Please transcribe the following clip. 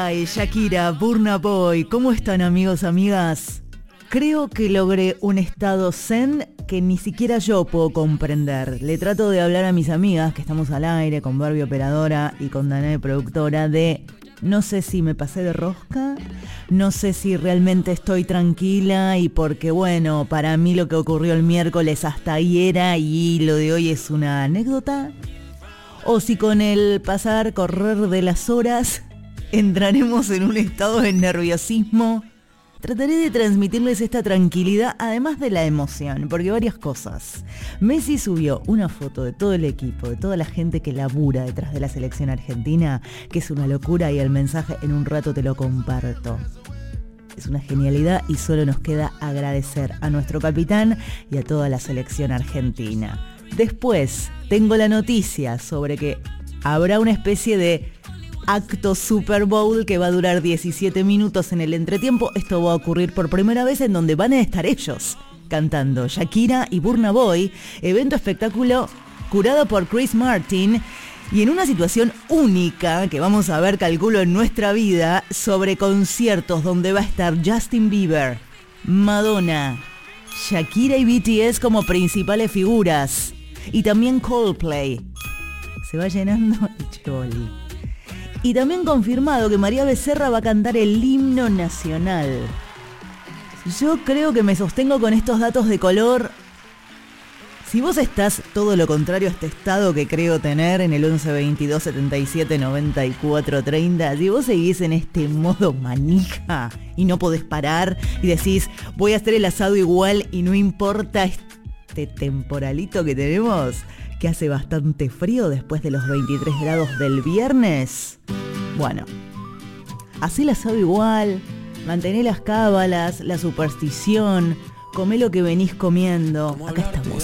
Ay, Shakira, Burna Boy, ¿cómo están amigos, amigas? Creo que logré un estado zen que ni siquiera yo puedo comprender. Le trato de hablar a mis amigas, que estamos al aire, con Barbie operadora y con Danae productora, de no sé si me pasé de rosca, no sé si realmente estoy tranquila y porque, bueno, para mí lo que ocurrió el miércoles hasta ahí era y lo de hoy es una anécdota. O si con el correr de las horas entraremos en un estado de nerviosismo. Trataré de transmitirles esta tranquilidad, además de la emoción, porque varias cosas. Messi subió una foto de todo el equipo, de toda la gente que labura detrás de la selección argentina, que es una locura, y el mensaje en un rato te lo comparto. Es una genialidad y solo nos queda agradecer a nuestro capitán y a toda la selección argentina. Después tengo la noticia sobre que habrá una especie de acto Super Bowl que va a durar 17 minutos en el entretiempo. Esto va a ocurrir por primera vez, en donde van a estar ellos cantando, Shakira y Burna Boy, evento espectáculo curado por Chris Martin, y en una situación única que vamos a ver, calculo, en nuestra vida, sobre conciertos donde va a estar Justin Bieber, Madonna, Shakira y BTS como principales figuras, y también Coldplay. Se va llenando el choli. Y también confirmado que María Becerra va a cantar el himno nacional. Yo creo que me sostengo con estos datos de color. Si vos estás todo lo contrario a este estado que creo tener en el 11 22 77 94 30, si vos seguís en este modo manija y no podés parar y decís voy a hacer el asado igual y no importa este temporalito que tenemos, que hace bastante frío después de los 23 grados del viernes. Bueno, hacé el asado igual, mantené las cábalas, la superstición, comé lo que venís comiendo. Acá estamos.